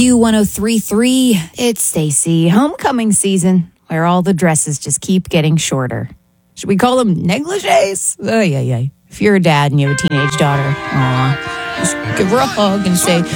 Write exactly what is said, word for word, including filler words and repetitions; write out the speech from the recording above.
Q one oh three point three, it's Stacy. Homecoming season, where all the dresses just keep getting shorter. Should we call them negligees? Oh, yeah, yeah. If you're a dad and you have a teenage daughter, aw, just give her a hug and say,